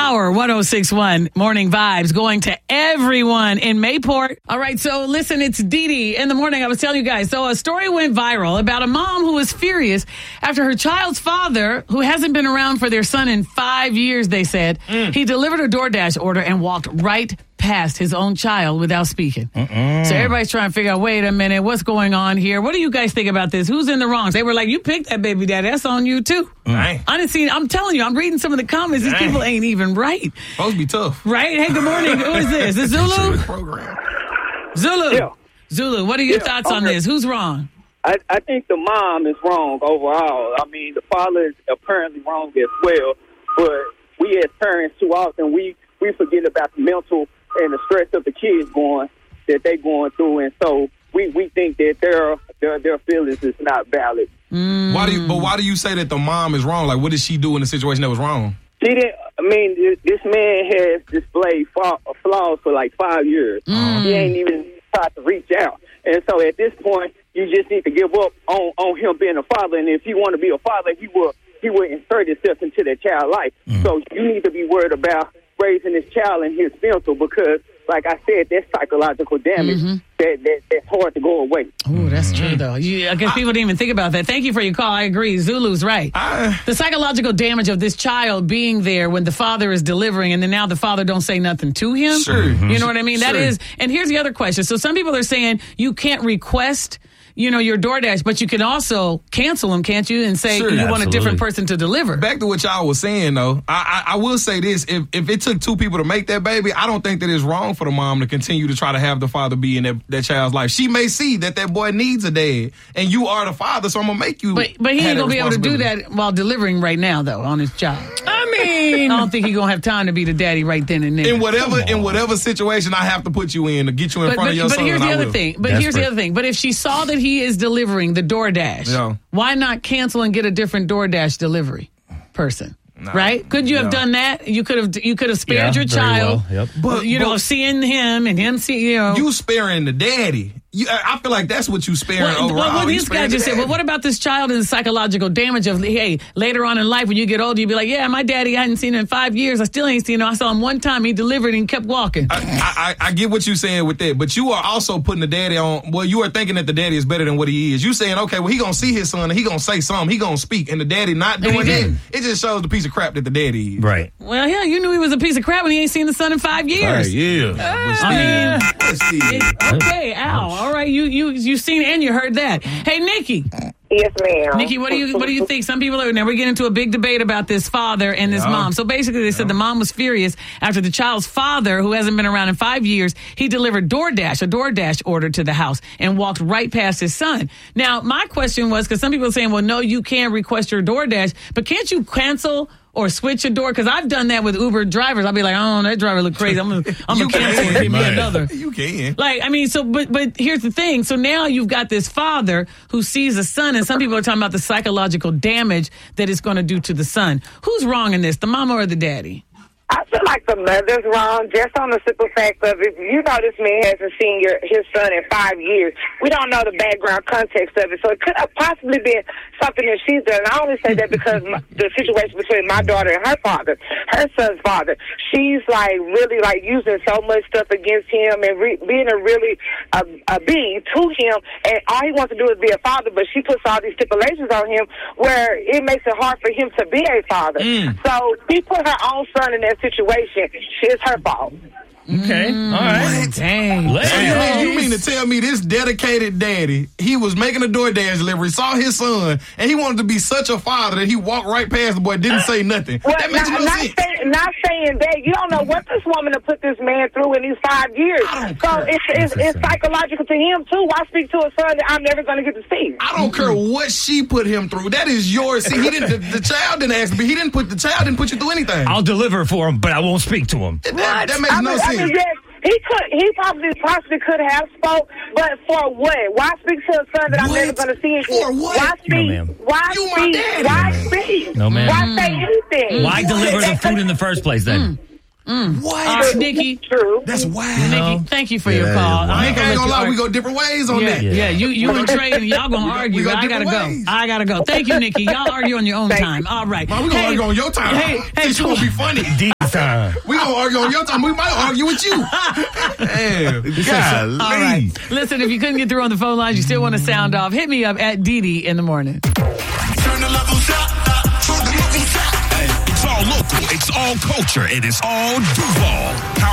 Power 106.1 Morning Vibes going to everyone in Mayport. All right, so listen, it's Dee Dee in the morning. I was telling you guys. So a story went viral about a mom who was furious after her child's father, who hasn't been around for their son in 5 years, they said, he delivered a DoorDash order and walked right past his own child without speaking. So everybody's trying to figure out, wait a minute, what's going on here? What do you guys think about this? Who's in the wrongs? They were like, you picked that baby daddy. That's on you too. I didn't see, I'm telling you, I'm reading some of the comments. These people ain't even right. Supposed to be tough. Right? Hey, good morning. Who is this? Is Zulu? Zulu. Yeah. Zulu, what are your thoughts on this? Who's wrong? I think the mom is wrong overall. I mean, the father is apparently wrong as well. But we as parents, too often, we forget about the mental and the stress of the kids that they going through, and so we think that their feelings is not valid. Why do you say that the mom is wrong? Like, what did she do in the situation that was wrong? She didn't. I mean, this man has displayed flaws for like 5 years. He ain't even tried to reach out, and so at this point, you just need to give up on him being a father. And if he want to be a father, he will insert himself into that child's life. So you need to be worried about raising this child and his mental, because, like I said, that's psychological damage that's hard to go away. Oh, that's true, though. I guess people didn't even think about that. Thank you for your call. I agree. Zulu's right. The psychological damage of this child being there when the father is delivering, and then now the father don't say nothing to him. Sure. You know what I mean? That is, and here's the other question. So some people are saying you can't request your DoorDash, but you can also cancel them, can't you? And say you want a different person to deliver. Back to what y'all was saying, though, I will say this. If it took two people to make that baby, I don't think that it's wrong for the mom to continue to try to have the father be in that child's life. She may see that boy needs a dad, and you are the father, so I'm going to make you. But he ain't going to be able to do that while delivering right now, though, on his child. I mean, I don't think he's going to have time to be the daddy right then and there. In whatever situation I have to put you in to get you in front of your son. But here's the other thing. Here's the other thing. But if she saw that he is delivering the DoorDash, why not cancel and get a different DoorDash delivery person? Right? Could you have done that? You could have spared your child. Well. Yep. But seeing him and him see you sparing the daddy. I feel like that's what you sparing overall. Well, this guy just said, well, what about this child and the psychological damage of, hey, later on in life when you get older, you'll be like, yeah, my daddy, I hadn't seen him in 5 years. I still ain't seen him. I saw him one time. He delivered and kept walking. I get what you're saying with that, but you are also putting the daddy on, well, you are thinking that the daddy is better than what he is. You saying, okay, well, he going to see his son and he going to say something. He going to speak, and the daddy not doing that. It just shows the piece of crap that the daddy is. Right. Well, yeah, you knew he was a piece of crap when he ain't seen the son in 5 years. Okay, Al. All right, you seen and you heard that. Hey, Nikki. Yes, ma'am. Nikki, what do you think? Some people are now we're getting into a big debate about this father and this mom. So basically, they said the mom was furious after the child's father, who hasn't been around in 5 years, he delivered a DoorDash order to the house and walked right past his son. Now, my question was, because some people are saying, well, no, you can't request your DoorDash, but can't you cancel or switch a door? Because I've done that with Uber drivers. I'll be like, oh, that driver look crazy. I'm gonna cancel and give me another. You can. Like, I mean, so, but here's the thing. So now you've got this father who sees a son, and some people are talking about the psychological damage that it's going to do to the son. Who's wrong in this, the mama or the daddy? I feel like the mother's wrong, just on the simple fact of, if you know this man hasn't seen his son in 5 years, we don't know the background context of it, so it could have possibly been something that she's done. And I only say that because the situation between my daughter and her father, her son's father, she's really using so much stuff against him and being a really a being to him, and all he wants to do is be a father, but she puts all these stipulations on him where it makes it hard for him to be a father. So she put her own son in that situation. It's her fault. Okay. All right. Dang. You mean to tell me this dedicated daddy, he was making a DoorDash delivery, saw his son, and he wanted to be such a father that he walked right past the boy, didn't say nothing. Well, that makes no sense. Not saying that. You don't know what this woman has put this man through in these 5 years. So it's psychological to him, too. Why speak to a son that I'm never going to get to see? I don't care what she put him through. That is yours. See, he didn't. The child didn't ask me. The child didn't put you through anything. I'll deliver for him, but I won't speak to him. That makes no sense. Yes, he possibly could have spoke, but for what? Why speak to a son that I'm never going to see again? For what? Why speak? No, ma'am. Why You my speak? daddy. Why speak? No, ma'am. Why say anything? Why deliver the food in the first place then? What? Nikki. True. That's wild. Nikki, thank you for your call. I ain't gonna lie, we go different ways on that. Yeah, you and Trey, y'all gonna argue. We go I gotta different ways. go. I gotta go. Thank you, Nikki. Y'all argue on your own time. All right. Man, we gonna argue on your time. Hey, you gonna be funny. time. We gonna argue on your time. We might argue with you. Damn. Golly. All right. Listen, if you couldn't get through on the phone lines, you still want to sound off, hit me up at Didi in the morning. Turn the levels up. Turn the levels up. Hey, it's all local. It's all culture. And it's all Duval.